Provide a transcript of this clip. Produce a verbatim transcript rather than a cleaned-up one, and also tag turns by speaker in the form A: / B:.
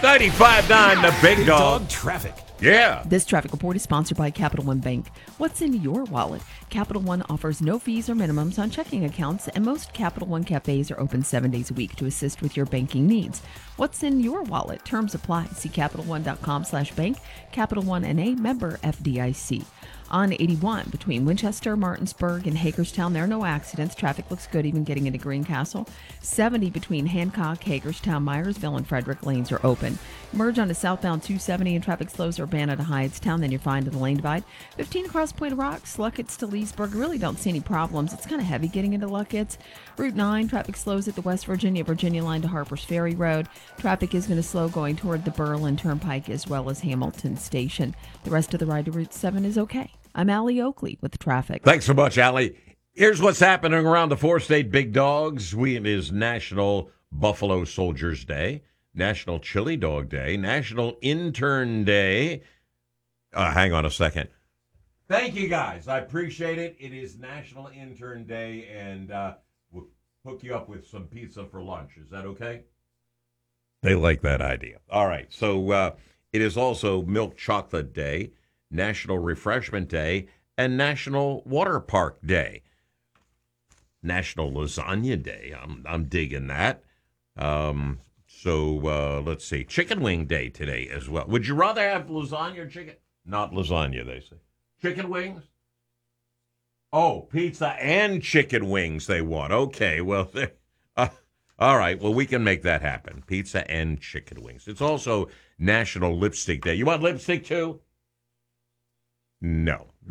A: ninety-five point nine, the Big,
B: Big
A: Dog.
B: Dog Traffic.
A: Yeah.
C: This traffic report is sponsored by Capital One Bank. What's in your wallet? Capital One offers no fees or minimums on checking accounts, and most Capital One cafes are open seven days a week to assist with your banking needs. What's in your wallet? Terms apply. See Capital One dot com slash bank. Capital One N A, member F D I C. On eighty-one, between Winchester, Martinsburg, and Hagerstown, there are no accidents. Traffic looks good, even getting into Greencastle. seventy between Hancock, Hagerstown, Myersville, and Frederick lanes are open. Merge onto southbound two seventy, and traffic slows are banned at Hyattstown, then you're fine to the lane divide. fifteen across Point of Rocks, Luckett's to Leesburg. Really don't see any problems. It's kind of heavy getting into Luckett's. Route nine, traffic slows at the West Virginia, Virginia line to Harper's Ferry Road. Traffic is going to slow going toward the Berlin Turnpike as well as Hamilton Station. The rest of the ride to Route seven is okay. I'm Allie Oakley with the traffic.
A: Thanks so much, Allie. Here's what's happening around the four-state Big Dogs. We, it is National Buffalo Soldiers Day, National Chili Dog Day, National Intern Day. Uh, hang on a second. Thank you, guys. I appreciate it. It is National Intern Day, and uh, we'll hook you up with some pizza for lunch. Is that okay? They like that idea. All right. So uh, it is also Milk Chocolate Day, National Refreshment Day, and National Water Park Day. National Lasagna Day. I'm I'm digging that. Um, so uh, let's see. Chicken Wing Day today as well. Would you rather have lasagna or chicken? Not lasagna, they say. Chicken wings? Oh, pizza and chicken wings they want. Okay, well, uh, all right. Well, we can make that happen. Pizza and chicken wings. It's also National Lipstick Day. You want lipstick too? No.